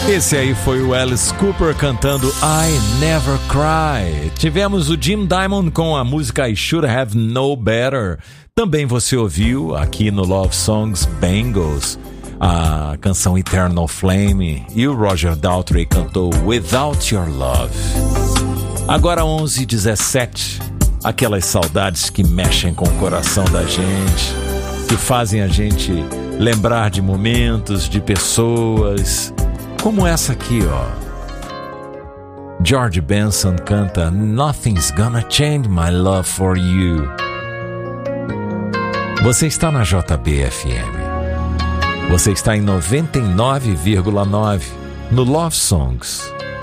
Esse aí foi o Alice Cooper cantando I Never Cry. Tivemos o Jim Diamond com a música I Should Have Known Better. Também você ouviu aqui no Love Songs Bangles a canção Eternal Flame. E o Roger Daltrey cantou Without Your Love. Agora 11h17. Aquelas saudades que mexem com o coração da gente, que fazem a gente lembrar de momentos, de pessoas, como essa aqui, ó. George Benson canta Nothing's Gonna Change My Love For You. Você está na JBFM. Você está em 99,9 no Love Songs.